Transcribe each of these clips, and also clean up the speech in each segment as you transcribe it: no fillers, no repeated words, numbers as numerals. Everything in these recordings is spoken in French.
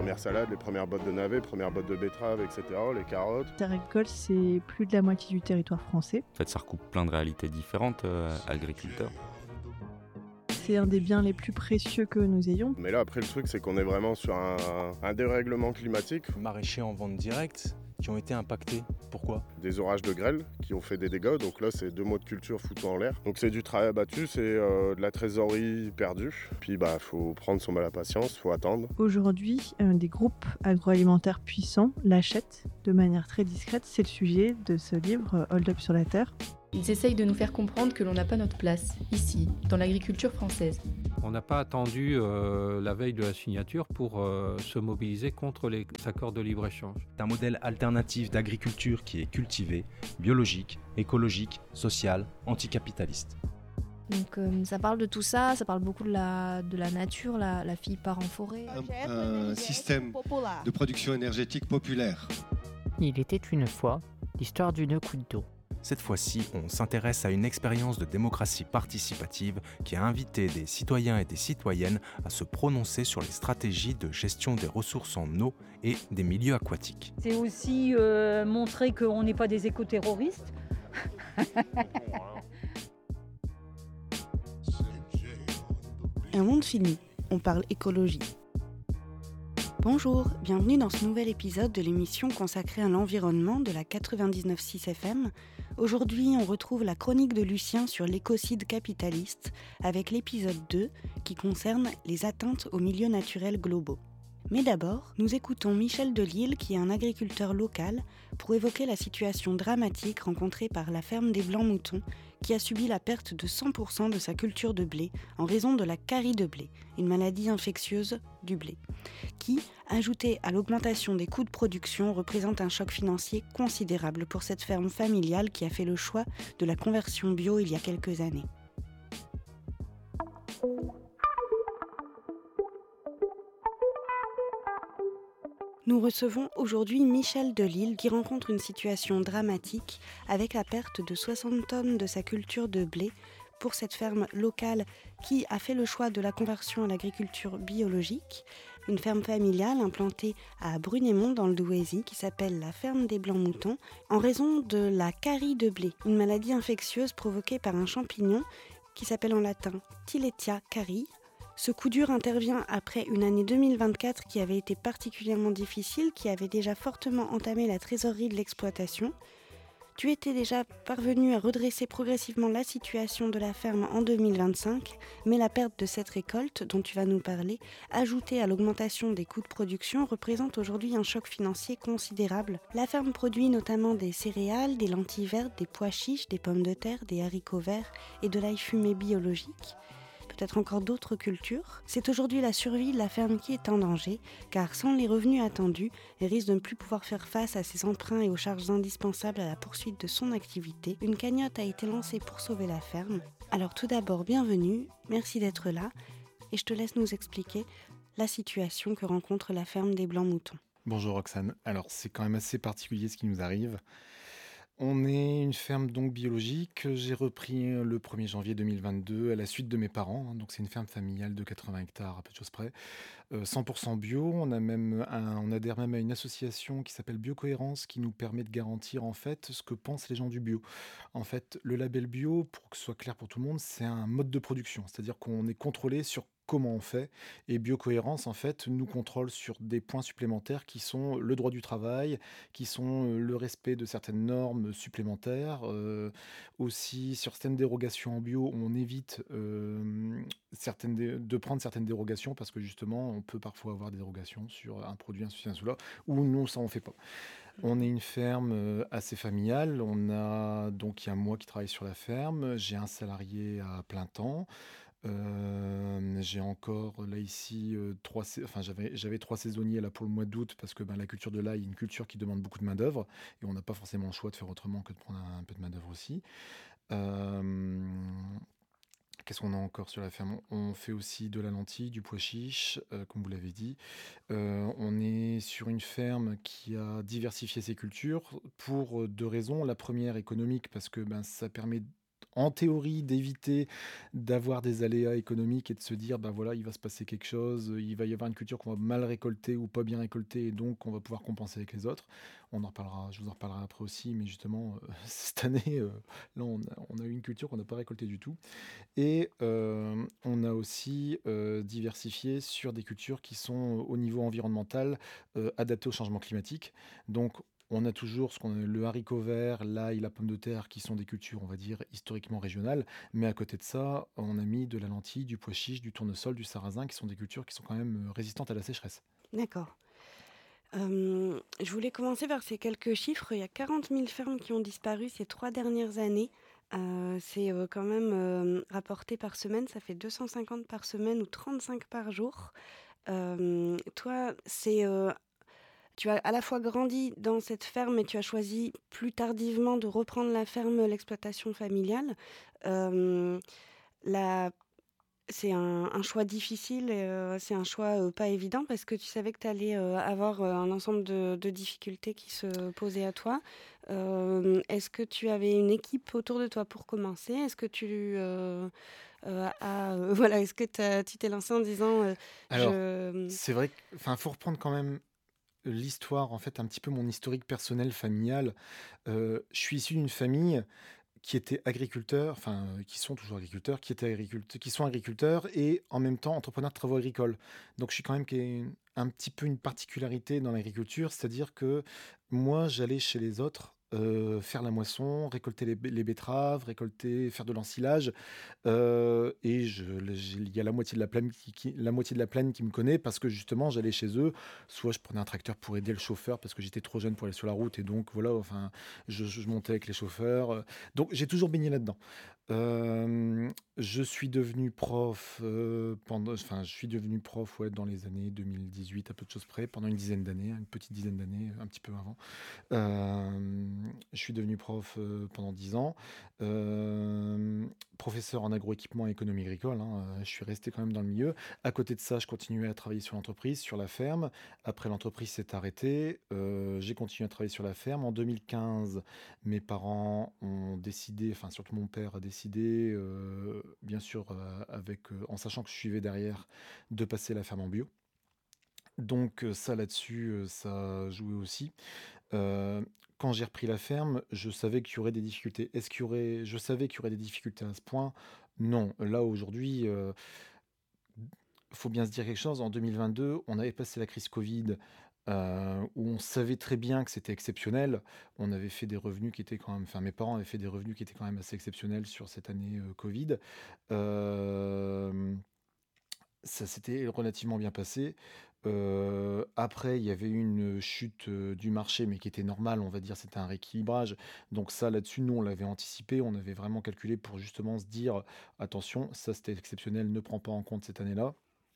premières salades, les premières bottes de navets, premières bottes de betteraves, etc., les carottes. Terre agricole, c'est plus de la moitié du territoire français. En fait, ça recoupe plein de réalités différentes, agriculteurs. C'est un des biens les plus précieux que nous ayons. Mais là, après, le truc, c'est qu'on est vraiment sur un dérèglement climatique. Maraîchers en vente directe qui ont été impactés. Pourquoi ? Des orages de grêle qui ont fait des dégâts. Donc là, c'est 2 mois de culture foutus en l'air. Donc c'est du travail abattu, c'est de la trésorerie perdue. Puis faut prendre son mal à patience, faut attendre. Aujourd'hui, des groupes agroalimentaires puissants l'achètent de manière très discrète. C'est le sujet de ce livre, Hold Up sur la Terre. Ils essayent de nous faire comprendre que l'on n'a pas notre place, ici, dans l'agriculture française. On n'a pas attendu la veille de la signature pour se mobiliser contre les accords de libre-échange. C'est un modèle alternatif d'agriculture qui est cultivé, biologique, écologique, social, anticapitaliste. Donc ça parle de tout ça, ça parle beaucoup de la nature, la fille part en forêt. Un système de production énergétique populaire. Il était une fois l'histoire d'une goutte d'eau. Cette fois-ci, on s'intéresse à une expérience de démocratie participative qui a invité des citoyens et des citoyennes à se prononcer sur les stratégies de gestion des ressources en eau et des milieux aquatiques. C'est aussi montrer qu'on n'est pas des éco-terroristes. Un monde fini, on parle écologie. Bonjour, bienvenue dans ce nouvel épisode de l'émission consacrée à l'environnement de la 99.6 FM. Aujourd'hui, on retrouve la chronique de Lucien sur l'écocide capitaliste avec l'épisode 2 qui concerne les atteintes aux milieux naturels globaux. Mais d'abord, nous écoutons Michel Delisle qui est un agriculteur local pour évoquer la situation dramatique rencontrée par la ferme des Blancs-Moutons qui a subi la perte de 100% de sa culture de blé en raison de la carie de blé, une maladie infectieuse du blé, qui, ajoutée à l'augmentation des coûts de production, représente un choc financier considérable pour cette ferme familiale qui a fait le choix de la conversion bio il y a quelques années. Nous recevons aujourd'hui Michel Delisle qui rencontre une situation dramatique avec la perte de 60 tonnes de sa culture de blé pour cette ferme locale qui a fait le choix de la conversion à l'agriculture biologique, une ferme familiale implantée à Brunémont dans le Douaisis qui s'appelle la ferme des Blancs-Moutons en raison de la carie de blé, une maladie infectieuse provoquée par un champignon qui s'appelle en latin Tilletia carii. Ce coup dur intervient après une année 2024 qui avait été particulièrement difficile, qui avait déjà fortement entamé la trésorerie de l'exploitation. Tu étais déjà parvenu à redresser progressivement la situation de la ferme en 2025, mais la perte de cette récolte, dont tu vas nous parler, ajoutée à l'augmentation des coûts de production, représente aujourd'hui un choc financier considérable. La ferme produit notamment des céréales, des lentilles vertes, des pois chiches, des pommes de terre, des haricots verts et de l'ail fumé biologique. Peut-être encore d'autres cultures. C'est aujourd'hui la survie de la ferme qui est en danger, car sans les revenus attendus, elle risque de ne plus pouvoir faire face à ses emprunts et aux charges indispensables à la poursuite de son activité. Une cagnotte a été lancée pour sauver la ferme. Alors tout d'abord, bienvenue, merci d'être là, et je te laisse nous expliquer la situation que rencontre la ferme des Blancs-Moutons. Bonjour Roxane, alors c'est quand même assez particulier ce qui nous arrive. On est une ferme donc biologique que j'ai repris le 1er janvier 2022 à la suite de mes parents. Donc c'est une ferme familiale de 80 hectares à peu de choses près. 100% bio. On adhère même à une association qui s'appelle Biocohérence qui nous permet de garantir en fait ce que pensent les gens du bio. En fait, le label bio, pour que ce soit clair pour tout le monde, c'est un mode de production. C'est-à-dire qu'on est contrôlé sur comment on fait, et Biocohérence en fait nous contrôle sur des points supplémentaires qui sont le droit du travail, qui sont le respect de certaines normes supplémentaires, aussi sur certaines dérogations en bio, on évite de prendre certaines dérogations parce que justement on peut parfois avoir des dérogations sur un produit insuffisant sous là, ou non ça on fait pas. On est une ferme assez familiale, il y a moi qui travaille sur la ferme, j'ai un salarié à plein temps. J'ai encore là ici j'avais 3 saisonniers là pour le mois d'août parce que la culture de l'ail est une culture qui demande beaucoup de main d'œuvre et on n'a pas forcément le choix de faire autrement que de prendre un peu de main d'œuvre aussi. Qu'est-ce qu'on a encore sur la ferme ? On fait aussi de la lentille, du pois chiche, comme vous l'avez dit. On est sur une ferme qui a diversifié ses cultures pour 2 raisons. La première économique parce que ça permet en théorie d'éviter d'avoir des aléas économiques et de se dire, bah voilà, il va se passer quelque chose, il va y avoir une culture qu'on va mal récolter ou pas bien récolter, et donc on va pouvoir compenser avec les autres. Je vous en reparlerai après aussi, mais justement, cette année, là, on a eu une culture qu'on n'a pas récoltée du tout. Et on a aussi diversifié sur des cultures qui sont au niveau environnemental adaptées au changement climatique. Donc, on a toujours le haricot vert, l'ail, la pomme de terre, qui sont des cultures, on va dire, historiquement régionales. Mais à côté de ça, on a mis de la lentille, du pois chiche, du tournesol, du sarrasin, qui sont des cultures qui sont quand même résistantes à la sécheresse. D'accord. Je voulais commencer par ces quelques chiffres. Il y a 40 000 fermes qui ont disparu ces 3 dernières années. C'est quand même rapporté par semaine. Ça fait 250 par semaine ou 35 par jour. Toi, tu as à la fois grandi dans cette ferme et tu as choisi plus tardivement de reprendre la ferme, l'exploitation familiale. C'est un choix difficile, c'est un choix pas évident parce que tu savais que tu allais avoir un ensemble de difficultés qui se posaient à toi. Est-ce que tu avais une équipe autour de toi pour commencer ? Est-ce que est-ce que tu t'es lancé en disant Alors, c'est vrai qu'il faut reprendre quand même l'histoire, en fait, un petit peu mon historique personnel, familial. Je suis issu d'une famille qui étaient agriculteurs, qui sont toujours agriculteurs, qui sont agriculteurs et en même temps entrepreneurs de travaux agricoles. Donc je suis quand même un petit peu une particularité dans l'agriculture, c'est-à-dire que moi j'allais chez les autres faire la moisson, récolter les betteraves, faire de l'ensilage. Et il y a la moitié de la plaine qui me connaît parce que justement j'allais chez eux. Soit je prenais un tracteur pour aider le chauffeur parce que j'étais trop jeune pour aller sur la route et donc voilà, je montais avec les chauffeurs. Donc j'ai toujours baigné là-dedans. Je suis devenu prof dans les années 2018 à peu de choses près, pendant une petite dizaine d'années, un petit peu avant. Je suis devenu prof pendant 10 ans, professeur en agroéquipement et économie agricole. Je suis resté quand même dans le milieu. À côté de ça, je continuais à travailler sur l'entreprise, sur la ferme. Après, l'entreprise s'est arrêtée. J'ai continué à travailler sur la ferme. En 2015, mes parents ont décidé, surtout mon père a décidé, bien sûr, en sachant que je suivais derrière, de passer la ferme en bio. Donc ça, là-dessus, ça a joué aussi. Quand j'ai repris la ferme, je savais qu'il y aurait des difficultés. Je savais qu'il y aurait des difficultés à ce point? Non. Là, aujourd'hui, faut bien se dire quelque chose. En 2022, on avait passé la crise Covid, où on savait très bien que c'était exceptionnel. On avait fait des revenus qui étaient quand même... mes parents avaient fait des revenus qui étaient quand même assez exceptionnels sur cette année Covid. Ça s'était relativement bien passé. Après, il y avait une chute du marché, mais qui était normale, on va dire, c'était un rééquilibrage. Donc ça, là-dessus, nous, on l'avait anticipé, on avait vraiment calculé pour justement se dire, attention, ça c'était exceptionnel, ne prends pas en compte cette année-là.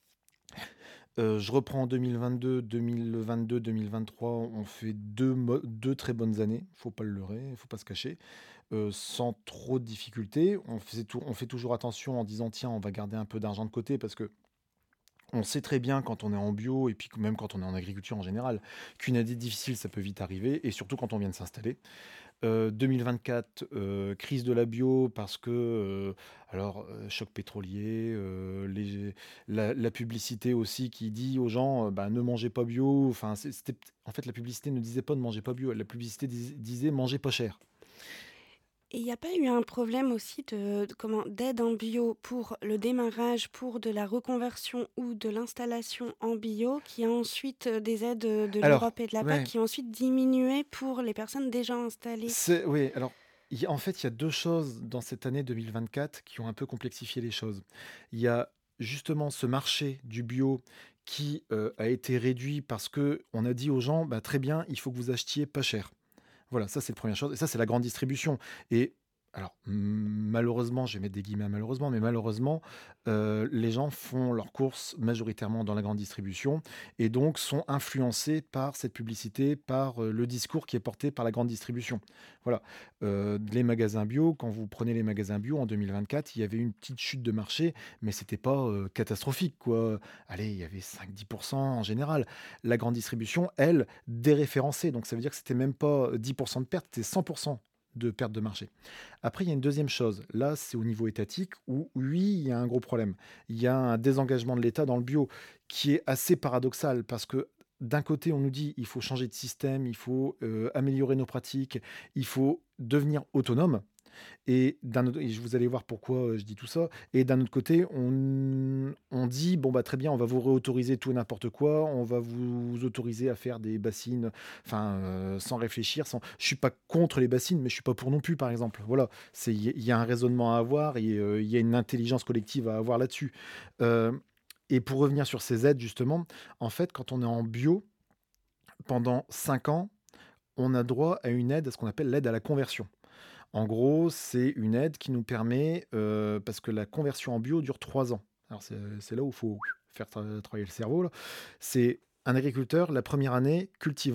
Je reprends en 2022, 2023, on fait deux très bonnes années, faut pas le leurrer, faut pas se cacher, sans trop de difficultés. On fait toujours attention en disant, tiens, on va garder un peu d'argent de côté parce que on sait très bien quand on est en bio et puis même quand on est en agriculture en général qu'une année difficile ça peut vite arriver et surtout quand on vient de s'installer. 2024, crise de la bio parce que choc pétrolier, la publicité aussi qui dit aux gens ne mangez pas bio. En fait la publicité ne disait pas ne mangez pas bio, la publicité disait mangez pas cher. Et il n'y a pas eu un problème aussi d'aide en bio pour le démarrage, pour de la reconversion ou de l'installation en bio, qui a ensuite des aides de l'Europe et de la PAC qui ont ensuite diminué pour les personnes déjà installées? Oui, alors en fait, il y a deux choses dans cette année 2024 qui ont un peu complexifié les choses. Il y a justement ce marché du bio qui a été réduit parce qu'on a dit aux gens, très bien, il faut que vous achetiez pas cher. Voilà, ça c'est la première chose. Et ça, c'est la grande distribution. Et alors, malheureusement, je vais mettre des guillemets à malheureusement, mais malheureusement, les gens font leurs courses majoritairement dans la grande distribution et donc sont influencés par cette publicité, par le discours qui est porté par la grande distribution. Voilà. Les magasins bio, quand vous prenez les magasins bio en 2024, il y avait une petite chute de marché, mais c'était pas catastrophique, quoi. Allez, il y avait 5-10% en général. La grande distribution, elle, déréférencée. Donc ça veut dire que c'était même pas 10% de perte, c'était 100%. de perte de marché. Après, il y a une deuxième chose. Là, c'est au niveau étatique où, oui, il y a un gros problème. Il y a un désengagement de l'État dans le bio qui est assez paradoxal parce que d'un côté, on nous dit il faut changer de système, il faut améliorer nos pratiques, il faut devenir autonome. Et vous allez voir pourquoi je dis tout ça. Et d'un autre côté, on dit bon bah très bien, on va vous réautoriser tout et n'importe quoi, on va vous autoriser à faire des bassines, sans réfléchir. Je suis pas contre les bassines, mais je suis pas pour non plus, par exemple. Voilà, il y a un raisonnement à avoir, et il y a une intelligence collective à avoir là-dessus. Et pour revenir sur ces aides justement, en fait, quand on est en bio, pendant 5 ans, on a droit à une aide, à ce qu'on appelle l'aide à la conversion. En gros, c'est une aide qui nous permet, parce que la conversion en bio dure 3 ans. Alors c'est là où il faut faire travailler le cerveau, là. C'est un agriculteur, la première année, cultive